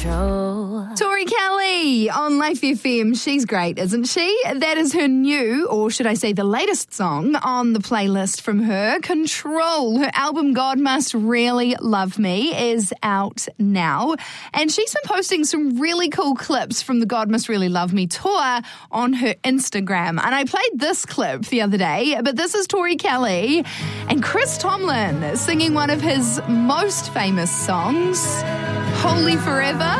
control. Tori Kelly on Life FM. She's great, isn't she? That is her new, or should I say the latest song on the playlist from her, Control. Her album God Must Really Love Me is out now. And she's been posting some really cool clips from the God Must Really Love Me tour on her Instagram. And I played this clip the other day, but this is Tori Kelly and Chris Tomlin singing one of his most famous songs, Holy Forever.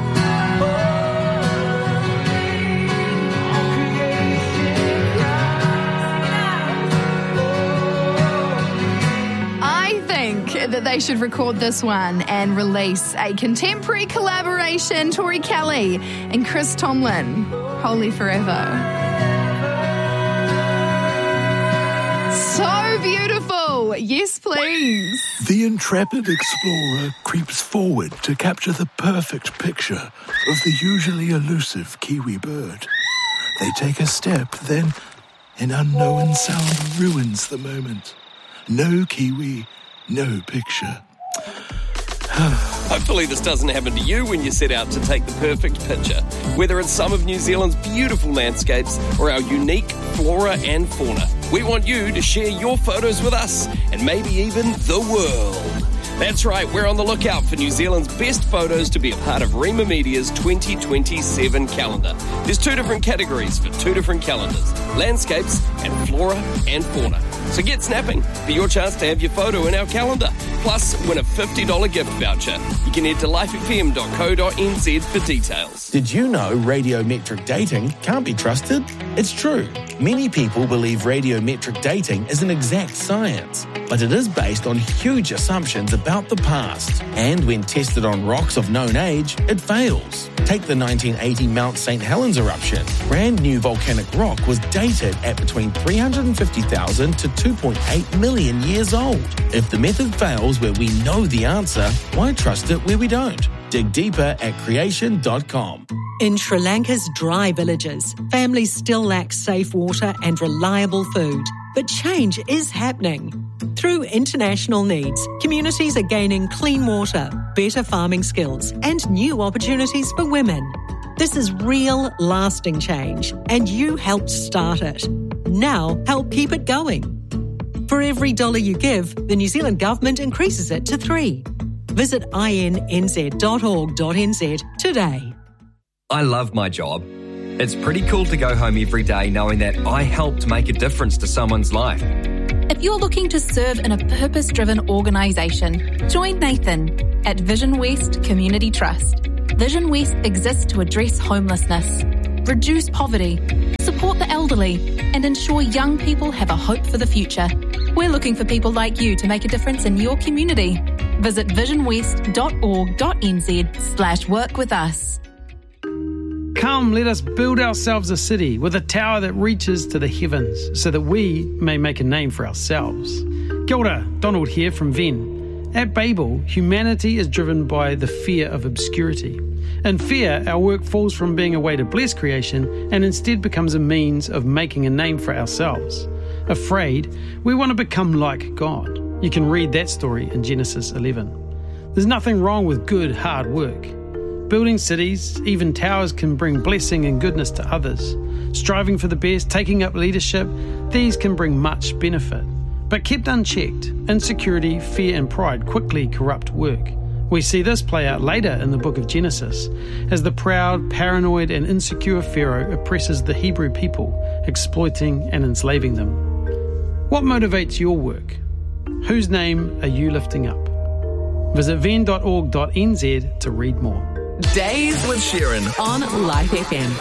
That they should record this one and release a contemporary collaboration, Tori Kelly and Chris Tomlin, Holy Forever. So beautiful. Yes, please. The intrepid explorer creeps forward to capture the perfect picture of the usually elusive kiwi bird. They take a step, then an unknown sound ruins the moment. No kiwi, no picture. Hopefully this doesn't happen to you when you set out to take the perfect picture, whether it's some of New Zealand's beautiful landscapes or our unique flora and fauna. We want you to share your photos with us and maybe even the world. That's right, we're on the lookout for New Zealand's best photos to be a part of Rima Media's 2027 calendar. There's 2 different categories for 2 different calendars, landscapes and flora and fauna. So get snapping for your chance to have your photo in our calendar. Plus, win a $50 gift voucher. You can head to lifefm.co.nz for details. Did you know radiometric dating can't be trusted? It's true. Many people believe radiometric dating is an exact science, but it is based on huge assumptions about the past. And when tested on rocks of known age, it fails. Take the 1980 Mount St. Helens eruption. Brand new volcanic rock was dated at between 350,000 to 2.8 million years old. If the method fails where we know the answer, why trust it where we don't? Dig deeper at creation.com. In Sri Lanka's dry villages, families still lack safe water and reliable food. But change is happening. Through international needs, communities are gaining clean water, better farming skills, and new opportunities for women. This is real, lasting change, and you helped start it. Now, help keep it going. For every $1 you give, the New Zealand government increases it to 3. Visit inz.org.nz today. I love my job. It's pretty cool to go home every day knowing that I helped make a difference to someone's life. If you're looking to serve in a purpose-driven organisation, join Nathan at Vision West Community Trust. Vision West exists to address homelessness, reduce poverty, support the elderly, and ensure young people have a hope for the future. We're looking for people like you to make a difference in your community. Visit visionwest.org.nz/work with us. Come, let us build ourselves a city with a tower that reaches to the heavens so that we may make a name for ourselves. Kia ora, Donald here from Venn. At Babel, humanity is driven by the fear of obscurity. In fear, our work falls from being a way to bless creation and instead becomes a means of making a name for ourselves. Afraid, we want to become like God. You can read that story in Genesis 11. There's nothing wrong with good, hard work. Building cities, even towers, can bring blessing and goodness to others. Striving for the best, taking up leadership, these can bring much benefit. But kept unchecked, insecurity, fear and pride quickly corrupt work. We see this play out later in the book of Genesis, as the proud, paranoid and insecure Pharaoh oppresses the Hebrew people, exploiting and enslaving them. What motivates your work? Whose name are you lifting up? Visit venn.org.nz to read more. Days with Sharon on Life FM.